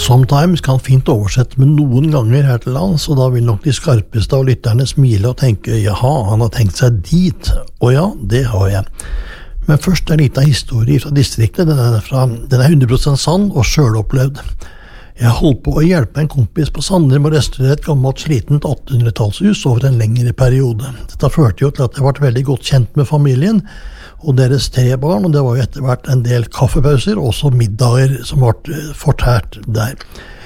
Sometimes kan fint oversette med noen ganger her til lands, og da vil nok de skarpeste av lytterne smile og tenke, jaha, han har tenkt seg dit, og ja, det har jeg. Men først en liten historie fra distriktet, den er 100% sann og selvopplevd. Jeg holdt på å hjelpe en kompis på Sandrum å restaurere et gammelt slitent 1800-tallshus over en lengre periode. Dette førte jo til at jeg ble veldig godt kjent med familien, og deres 3 barn, og det var jo etter hvert en del kaffepauser, og også middager som ble fortært der.